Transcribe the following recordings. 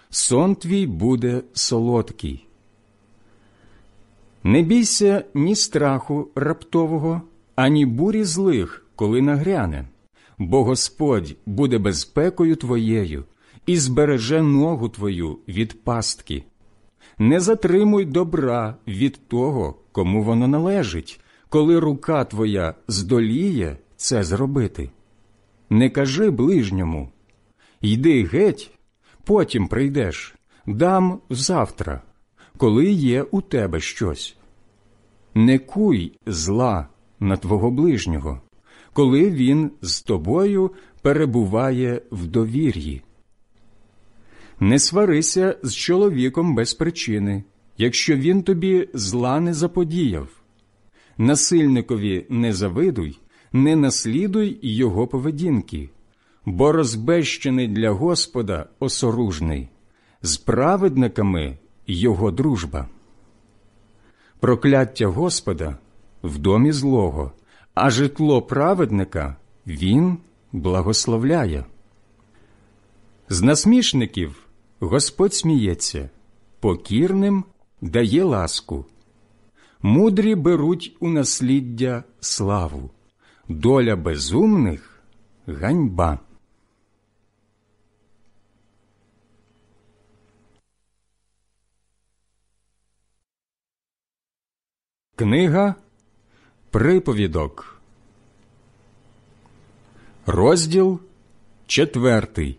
сон твій буде солодкий. Не бійся ні страху раптового, ані бурі злих, коли нагряне, бо Господь буде безпекою твоєю і збереже ногу твою від пастки. Не затримуй добра від того, кому воно належить, коли рука твоя здоліє це зробити. Не кажи ближньому: «Йди геть, потім прийдеш, дам завтра, коли є у тебе щось». Не куй зла на твого ближнього, коли він з тобою перебуває в довір'ї. Не сварися з чоловіком без причини, якщо він тобі зла не заподіяв. Насильникові не завидуй, не наслідуй його поведінки, бо розбещений для Господа осоружний, з праведниками його дружба. Прокляття Господа в домі злого, а житло праведника він благословляє. З насмішників Господь сміється, покірним дає ласку. Мудрі беруть у насліддя славу, доля безумних – ганьба. Книга Приповідок, розділ 4.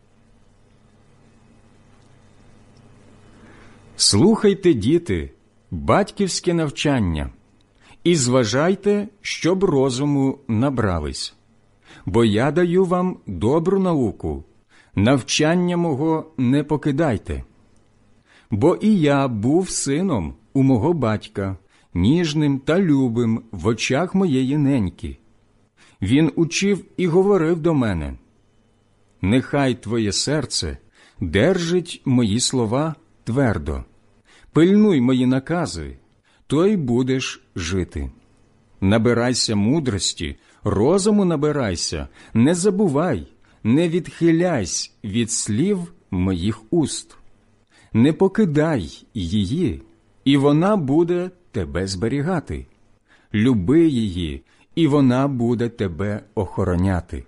Слухайте, діти, батьківське навчання, і зважайте, щоб розуму набрались. Бо я даю вам добру науку, навчання мого не покидайте. Бо і я був сином у мого батька, ніжним та любим в очах моєї неньки. Він учив і говорив до мене: «Нехай твоє серце держить мої слова твердо, пильнуй мої накази, то й будеш жити. Набирайся мудрості, розуму набирайся, не забувай, не відхиляйся від слів моїх уст. Не покидай її, і вона буде тебе зберігати. Люби її, і вона буде тебе охороняти».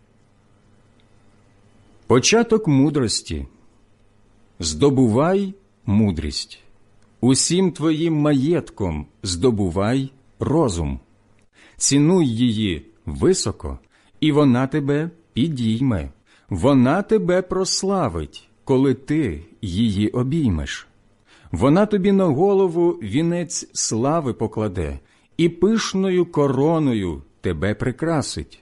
Початок мудрості. Здобувай мудрість. Усім твоїм маєтком здобувай розум. Цінуй її високо, і вона тебе підійме. Вона тебе прославить, коли ти її обіймеш. Вона тобі на голову вінець слави покладе, і пишною короною тебе прикрасить.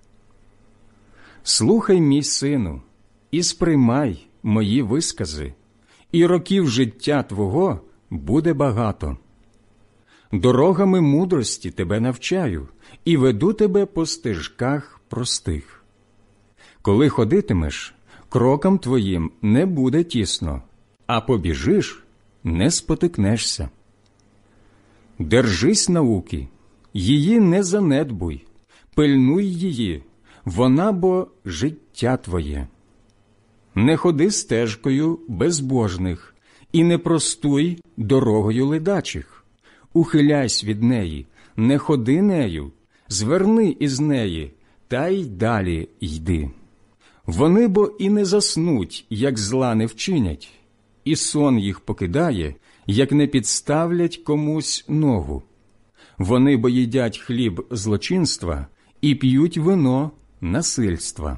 Слухай, мій сину, і сприймай мої вискази, і років життя твого буде багато. Дорогами мудрості тебе навчаю, і веду тебе по стежках простих. Коли ходитимеш, крокам твоїм не буде тісно, а побіжиш, не спотикнешся. Держись науки, її не занедбуй, пильнуй її, вона бо життя твоє. Не ходи стежкою безбожних, і не простуй дорогою ледачих. Ухиляйся від неї, не ходи нею, зверни із неї, та й далі йди. Вони бо і не заснуть, як зла не вчинять, і сон їх покидає, як не підставлять комусь ногу. Вони бо їдять хліб злочинства і п'ють вино насильства.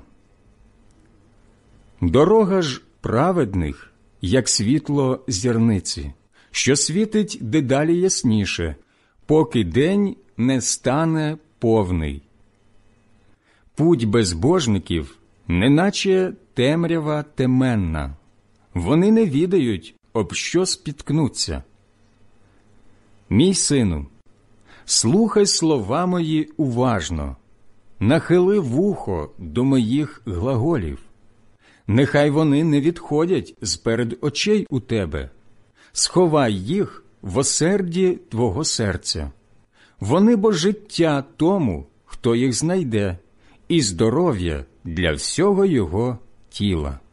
Дорога ж праведних, як світло зірниці, що світить дедалі ясніше, поки день не стане повний. Путь безбожників неначе темрява теменна. Вони не відають, об що спіткнуться. Мій сину, слухай слова мої уважно, нахили вухо до моїх глаголів. Нехай вони не відходять з-перед очей у тебе. Сховай їх в осерді твого серця. Вони бо життя тому, хто їх знайде, і здоров'я для всього його тіла.